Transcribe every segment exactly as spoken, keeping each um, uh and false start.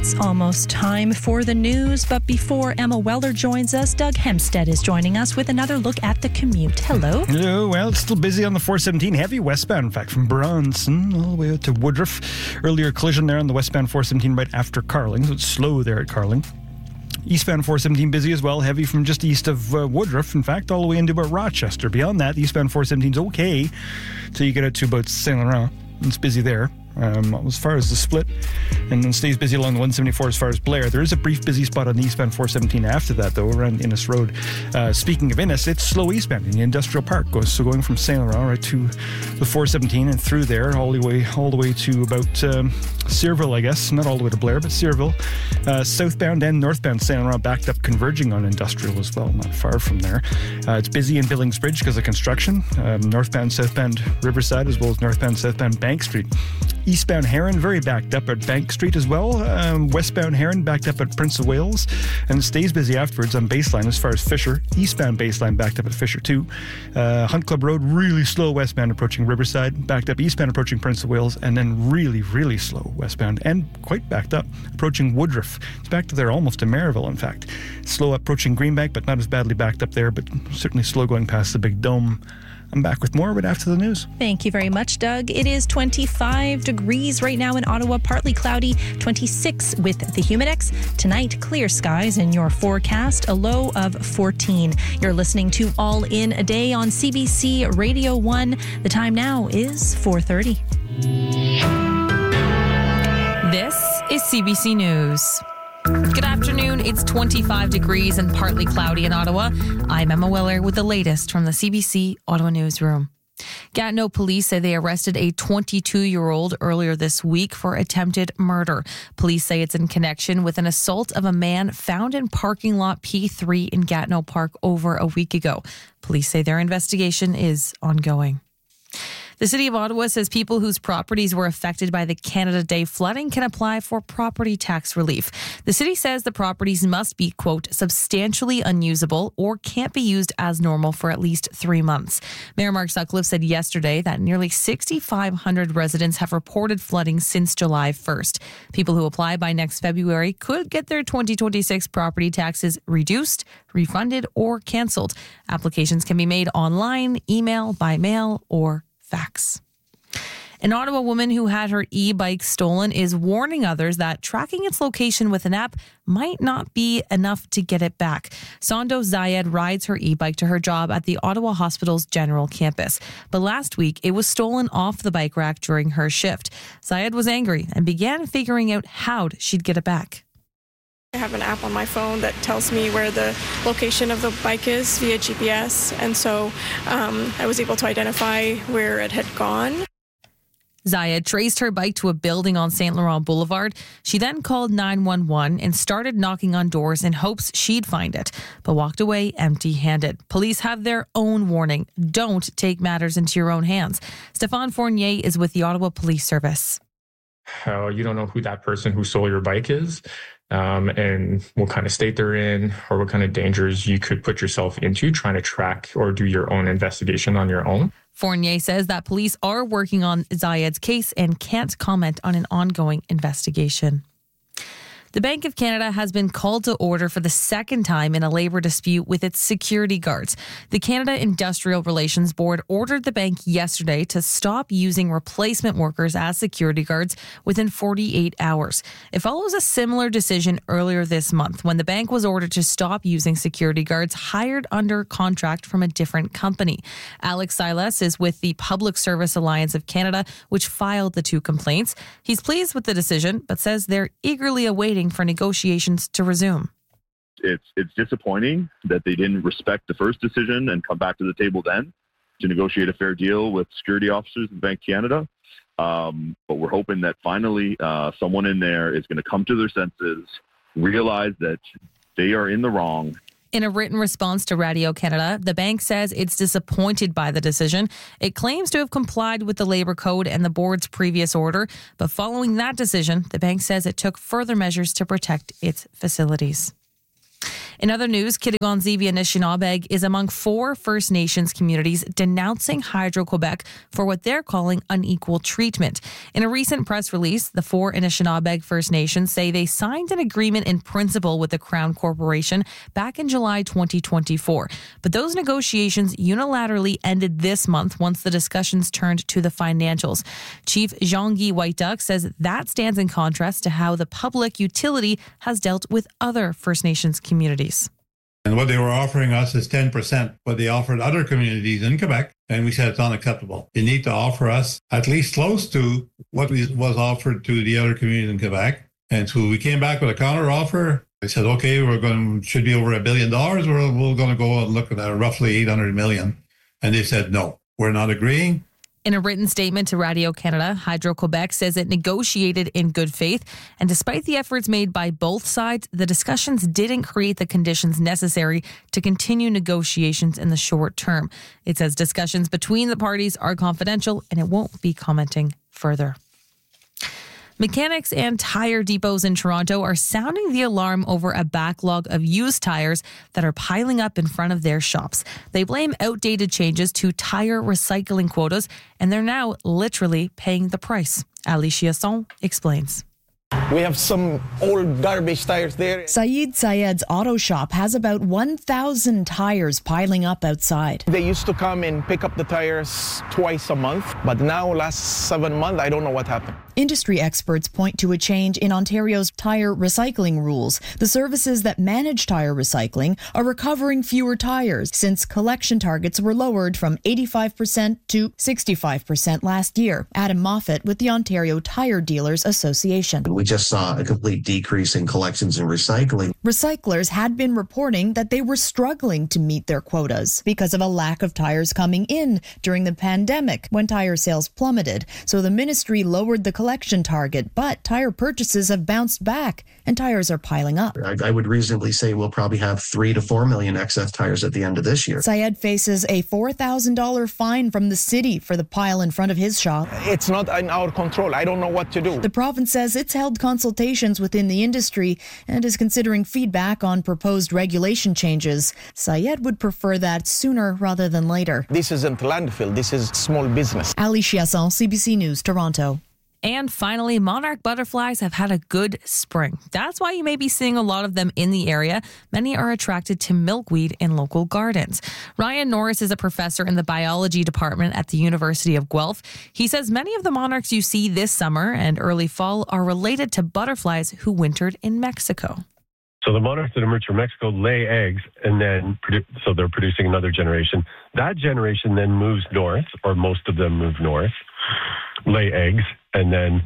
It's almost time for the news, but before Emma Weller joins us, Doug Hempstead is joining us with another look at the commute. Hello. Hello. Well, it's still busy on the four seventeen. Heavy westbound, in fact, from Bronson all the way out to Woodruff. Earlier collision there on the westbound four seventeen right after Carling, so it's slow there at Carling. Eastbound four seventeen busy as well, heavy from just east of uh, Woodruff, in fact, all the way into about Rochester. Beyond that, eastbound four seventeen is okay till you get out to about Saint Laurent. It's busy there. Um, as far as the split, and then stays busy along the one seventy-four as far as Blair. There is a brief busy spot on the eastbound four seventeen after that, though, around Innes Road. Uh, speaking of Innes, it's slow eastbound in the Industrial Park. Goes so going from Saint Laurent right to the four seventeen and through there, all the way, all the way to about um, Searville, I guess. Not all the way to Blair, but Searville. Uh, southbound and northbound Saint Laurent backed up, converging on Industrial as well, not far from there. Uh, it's busy in Billings Bridge because of construction. Um, northbound, southbound Riverside, as well as northbound, southbound Bank Street. Eastbound Heron, very backed up at Bank Street as well. Um, westbound Heron, backed up at Prince of Wales. And stays busy afterwards on Baseline as far as Fisher. Eastbound Baseline, backed up at Fisher too. Uh, Hunt Club Road, really slow westbound approaching Riverside. Backed up eastbound approaching Prince of Wales. And then really, really slow westbound and quite backed up approaching Woodruff. It's backed up there almost to Maryville, in fact. Slow approaching Greenbank, but not as badly backed up there, but certainly slow going past the Big Dome. I'm back with more, but after the news. Thank you very much, Doug. It is twenty-five degrees right now in Ottawa, partly cloudy, twenty-six with the Humidex. Tonight, clear skies in your forecast, a low of fourteen. You're listening to All In a Day on C B C Radio one. The time now is four thirty. This is C B C News. Good afternoon. It's twenty-five degrees and partly cloudy in Ottawa. I'm Emma Weller with the latest from the C B C Ottawa Newsroom. Gatineau police say they arrested a twenty-two-year-old earlier this week for attempted murder. Police say it's in connection with an assault of a man found in parking lot P three in Gatineau Park over a week ago. Police say their investigation is ongoing. The City of Ottawa says people whose properties were affected by the Canada Day flooding can apply for property tax relief. The city says the properties must be, quote, substantially unusable or can't be used as normal for at least three months. Mayor Mark Sutcliffe said yesterday that nearly six thousand five hundred residents have reported flooding since July first. People who apply by next February could get their twenty twenty-six property taxes reduced, refunded, or cancelled. Applications can be made online, email, by mail, or fax. An Ottawa woman who had her e-bike stolen is warning others that tracking its location with an app might not be enough to get it back. Sando Zayed rides her e-bike to her job at the Ottawa Hospital's general campus. But last week, it was stolen off the bike rack during her shift. Zayed was angry and began figuring out how she'd get it back. I have an app on my phone that tells me where the location of the bike is via G P S, and so um, I was able to identify where it had gone. Zayed traced her bike to a building on Saint Laurent Boulevard. She then called nine one one and started knocking on doors in hopes she'd find it, but walked away empty-handed. Police have their own warning. Don't take matters into your own hands. Stéphane Fournier is with the Ottawa Police Service. Uh, you don't know who that person who stole your bike is. Um, and what kind of state they're in or what kind of dangers you could put yourself into trying to track or do your own investigation on your own. Fournier says that police are working on Zayed's case and can't comment on an ongoing investigation. The Bank of Canada has been called to order for the second time in a labour dispute with its security guards. The Canada Industrial Relations Board ordered the bank yesterday to stop using replacement workers as security guards within forty-eight hours. It follows a similar decision earlier this month when the bank was ordered to stop using security guards hired under contract from a different company. Alex Silas is with the Public Service Alliance of Canada, which filed the two complaints. He's pleased with the decision, but says they're eagerly awaiting for negotiations to resume. It's it's disappointing that they didn't respect the first decision and come back to the table then to negotiate a fair deal with security officers in Bank Canada. Um, but we're hoping that finally uh, someone in there is going to come to their senses, realize that they are in the wrong. In a written response to Radio Canada, the bank says it's disappointed by the decision. It claims to have complied with the Labour Code and the board's previous order, but following that decision, the bank says it took further measures to protect its facilities. In other news, Kitigan-Zibi and Anishinabeg is among four First Nations communities denouncing Hydro-Quebec for what they're calling unequal treatment. In a recent press release, the four Anishinabeg First Nations say they signed an agreement in principle with the Crown Corporation back in July twenty twenty-four. But those negotiations unilaterally ended this month once the discussions turned to the financials. Chief Jean-Guy White-Duck says that stands in contrast to how the public utility has dealt with other First Nations communities. And what they were offering us is ten percent what they offered other communities in Quebec. And we said it's unacceptable. You need to offer us at least close to what was offered to the other communities in Quebec. And so we came back with a counter offer. I said, okay, we're going to, should be over a billion dollars. We're, we're going to go and look at roughly eight hundred million. And they said, no, we're not agreeing. In a written statement to Radio Canada, Hydro-Quebec says it negotiated in good faith, and despite the efforts made by both sides, the discussions didn't create the conditions necessary to continue negotiations in the short term. It says discussions between the parties are confidential and it won't be commenting further. Mechanics and tire depots in Toronto are sounding the alarm over a backlog of used tires that are piling up in front of their shops. They blame outdated changes to tire recycling quotas, and they're now literally paying the price. Ali Chiasson explains. We have some old garbage tires there. Saeed Sayed's auto shop has about one thousand tires piling up outside. They used to come and pick up the tires twice a month, but now last seven months, I don't know what happened. Industry experts point to a change in Ontario's tire recycling rules. The services that manage tire recycling are recovering fewer tires since collection targets were lowered from eighty-five percent to sixty-five percent last year. Adam Moffat with the Ontario Tire Dealers Association. We just saw a complete decrease in collections and recycling. Recyclers had been reporting that they were struggling to meet their quotas because of a lack of tires coming in during the pandemic when tire sales plummeted. So the ministry lowered the collection target, but tire purchases have bounced back and tires are piling up. I, I would reasonably say we'll probably have three to four million excess tires at the end of this year. Syed faces a four thousand dollars fine from the city for the pile in front of his shop. It's not in our control. I don't know what to do. The province says it's held consultations within the industry and is considering feedback on proposed regulation changes. Syed would prefer that sooner rather than later. This isn't landfill. This is small business. Ali Chiasson, C B C News, Toronto. And finally, monarch butterflies have had a good spring. That's why you may be seeing a lot of them in the area. Many are attracted to milkweed in local gardens. Ryan Norris is a professor in the biology department at the University of Guelph. He says many of the monarchs you see this summer and early fall are related to butterflies who wintered in Mexico. So the monarchs that emerge from Mexico lay eggs, and then produ- so they're producing another generation. That generation then moves north, or most of them move north, lay eggs, and then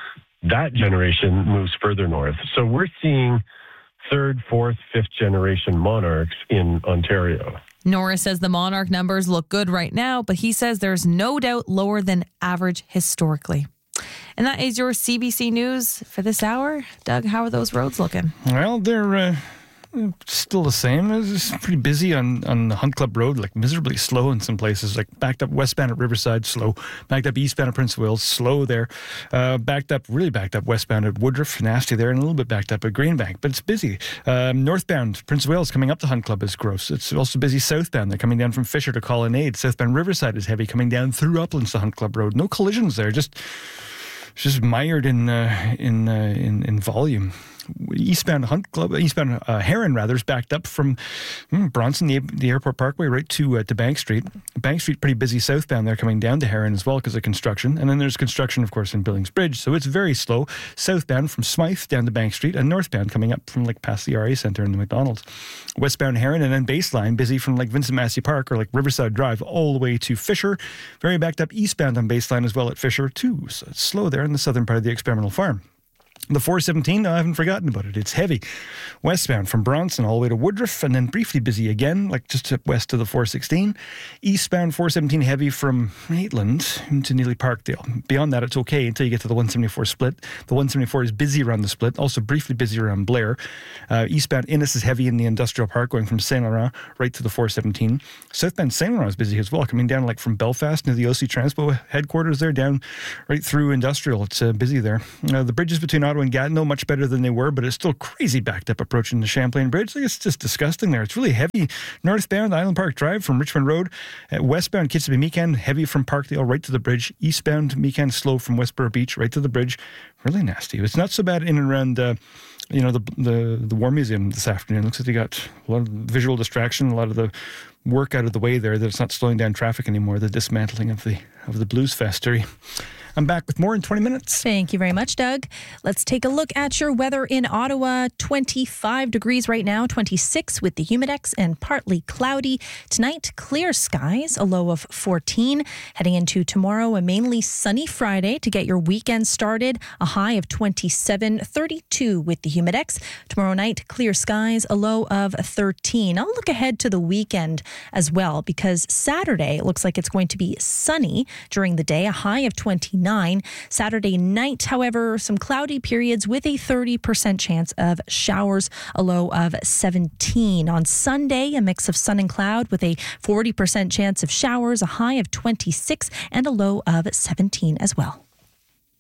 that generation moves further north. So we're seeing third, fourth, fifth generation monarchs in Ontario. Norris says the monarch numbers look good right now, but he says there's no doubt lower than average historically. And that is your C B C News for this hour. Doug, how are those roads looking? Well, they're uh, still the same. It's pretty busy on, on the Hunt Club Road, like miserably slow in some places, like backed up westbound at Riverside, slow. Backed up eastbound at Prince of Wales, slow there. Uh, backed up, really backed up westbound at Woodruff, nasty there, and a little bit backed up at Greenbank, but it's busy. Um, northbound, Prince of Wales coming up to Hunt Club is gross. It's also busy southbound. They're coming down from Fisher to Colonnade. Southbound Riverside is heavy, coming down through Uplands to Hunt Club Road. No collisions there, just... It's just mired in uh, in, uh, in in volume. Eastbound Hunt Club, eastbound uh, Heron rather, is backed up from mm, Bronson, the, the Airport Parkway, right to uh, to Bank Street. Bank Street pretty busy southbound there, coming down to Heron as well because of construction. And then there's construction, of course, in Billings Bridge, so it's very slow. Southbound from Smythe down to Bank Street, and northbound coming up from like past the R A Centre and the McDonald's. Westbound Heron and then Baseline busy from like Vincent Massey Park or like Riverside Drive all the way to Fisher. Very backed up eastbound on Baseline as well at Fisher too. So it's slow there in the southern part of the experimental farm. The four seventeen, no, I haven't forgotten about it. It's heavy. Westbound from Bronson all the way to Woodruff, and then briefly busy again, like just west of the four sixteen. Eastbound four seventeen heavy from Maitland into Neely Parkdale. Beyond that, it's okay until you get to the one seventy-four split. The one seventy-four is busy around the split, also briefly busy around Blair. Uh, eastbound Innis is heavy in the Industrial Park, going from Saint Laurent right to the four seventeen. Southbound Saint Laurent is busy as well, coming down like from Belfast near the O C Transpo headquarters there, down right through Industrial. It's uh, busy there. Uh, the bridges between Ottawa Ottawa and Gatineau much better than they were, but it's still crazy backed up approaching the Champlain Bridge. Like, it's just disgusting there. It's really heavy northbound Island Park Drive from Richmond Road. Uh, westbound Kitsimmee Meekan, heavy from Parkdale right to the bridge. Eastbound Meekan, slow from Westboro Beach right to the bridge. Really nasty. It's not so bad in and around uh, you know, the, the the War Museum this afternoon. Looks like they got a lot of visual distraction, a lot of the work out of the way there, that it's not slowing down traffic anymore, the dismantling of the of the Blues Festery. I'm back with more in twenty minutes. Thank you very much, Doug. Let's take a look at your weather in Ottawa. twenty-five degrees right now, twenty-six with the Humidex and partly cloudy. Tonight, clear skies, a low of fourteen. Heading into tomorrow, a mainly sunny Friday to get your weekend started. A high of twenty-seven, thirty-two with the Humidex. Tomorrow night, clear skies, a low of thirteen. I'll look ahead to the weekend as well, because Saturday looks like it's going to be sunny during the day, a high of twenty-nine. Saturday night, however, some cloudy periods with a thirty percent chance of showers, a low of seventeen. On Sunday, a mix of sun and cloud with a forty percent chance of showers, a high of twenty-six and a low of seventeen as well.